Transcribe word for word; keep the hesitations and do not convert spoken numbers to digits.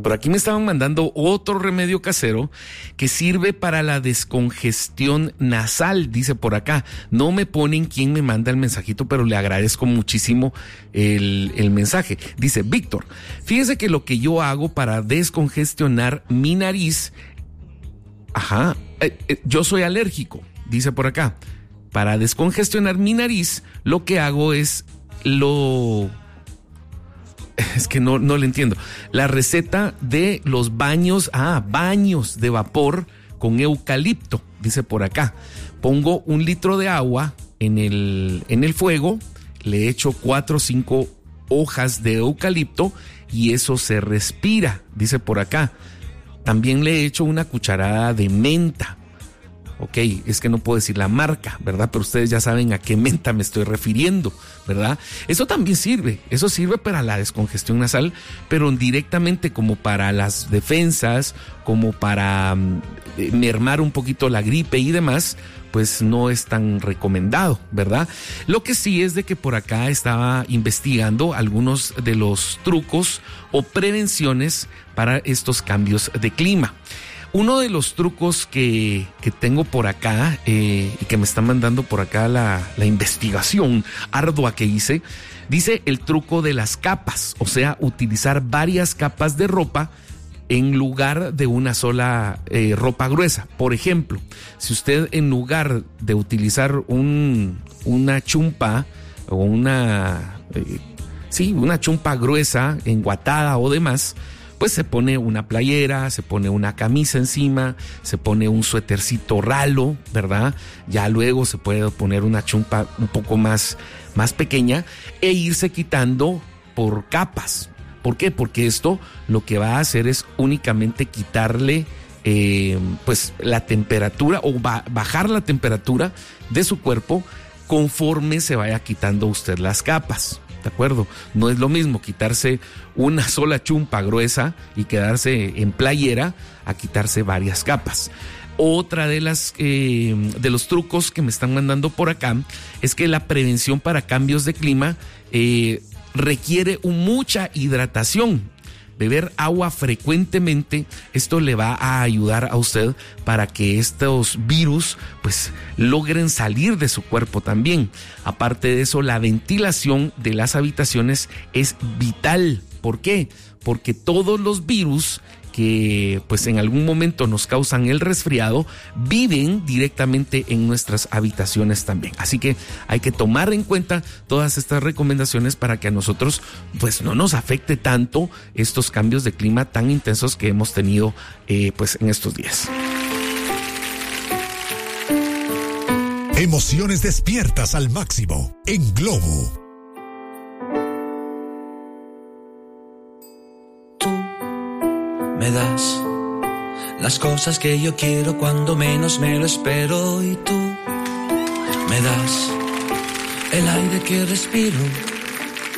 Por aquí me estaban mandando otro remedio casero que sirve para la descongestión nasal, dice por acá. No me ponen quién me manda el mensajito, pero le agradezco muchísimo el, el mensaje. Dice, Víctor, fíjese que lo que yo hago para descongestionar mi nariz, ajá, eh, eh, yo soy alérgico, dice por acá. Para descongestionar mi nariz, lo que hago es lo... Es que no, no le entiendo. La receta de los baños, ah, baños de vapor con eucalipto, dice por acá. Pongo un litro de agua en el, en el fuego, le echo cuatro o cinco hojas de eucalipto y eso se respira, dice por acá. También le echo una cucharada de menta. Ok, es que no puedo decir la marca, ¿verdad? Pero ustedes ya saben a qué menta me estoy refiriendo, ¿verdad? Eso también sirve, eso sirve para la descongestión nasal, pero directamente como para las defensas, como para um, mermar un poquito la gripe y demás, pues no es tan recomendado, ¿verdad? Lo que sí es de que por acá estaba investigando algunos de los trucos o prevenciones para estos cambios de clima. Uno de los trucos que, que tengo por acá eh, y que me están mandando por acá la, la investigación ardua que hice, dice el truco de las capas, o sea, utilizar varias capas de ropa en lugar de una sola eh, ropa gruesa. Por ejemplo, si usted en lugar de utilizar un, una chumpa o una, eh, sí, una chumpa gruesa, enguatada o demás, pues se pone una playera, se pone una camisa encima, se pone un suétercito ralo, ¿verdad? Ya luego se puede poner una chumpa un poco más, más pequeña e irse quitando por capas. ¿Por qué? Porque esto lo que va a hacer es únicamente quitarle eh, pues la temperatura o ba- bajar la temperatura de su cuerpo conforme se vaya quitando usted las capas. ¿De acuerdo? No es lo mismo quitarse una sola chumpa gruesa y quedarse en playera a quitarse varias capas. Otra de las eh, de los trucos que me están mandando por acá es que la prevención para cambios de clima eh, requiere mucha hidratación. Beber agua frecuentemente, esto le va a ayudar a usted para que estos virus pues logren salir de su cuerpo también. Aparte de eso, la ventilación de las habitaciones es vital. ¿Por qué? Porque todos los virus que pues en algún momento nos causan el resfriado viven directamente en nuestras habitaciones también. Así que hay que tomar en cuenta todas estas recomendaciones para que a nosotros pues no nos afecte tanto estos cambios de clima tan intensos que hemos tenido eh, pues en estos días. Emociones despiertas al máximo en Globo. Me das las cosas que yo quiero cuando menos me lo espero y tú me das el aire que respiro